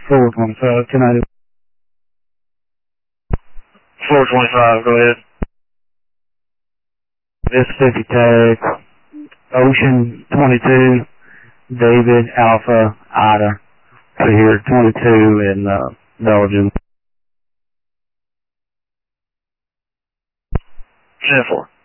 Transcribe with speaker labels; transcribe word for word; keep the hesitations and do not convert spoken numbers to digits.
Speaker 1: four twenty-five, ten eighty.
Speaker 2: four twenty-five, go ahead.
Speaker 1: Mississippi tag, Ocean twenty-two, David Alpha Ida, to here twenty-two in uh, Belgium.
Speaker 2: ten four.